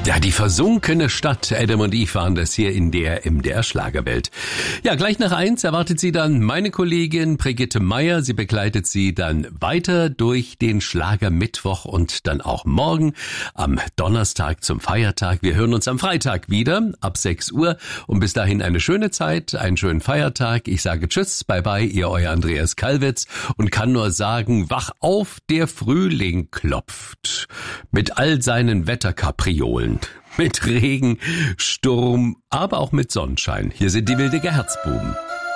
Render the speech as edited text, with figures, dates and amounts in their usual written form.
Ja, die versunkene Stadt. Adam und Eve waren das hier in der MDR Schlagerwelt. Ja, gleich nach 1 erwartet Sie dann meine Kollegin Brigitte Meier. Sie begleitet Sie dann weiter durch den Schlagermittwoch und dann auch morgen am Donnerstag zum Feiertag. Wir hören uns am Freitag wieder ab 6 Uhr. Und bis dahin eine schöne Zeit, einen schönen Feiertag. Ich sage Tschüss, bye bye, ihr euer Andreas Kalwitz und kann nur sagen, wach auf, der Frühling klopft. Mit all seinen Wetterkapriolen. Mit Regen, Sturm, aber auch mit Sonnenschein. Hier sind die Wildecker Herzbuben.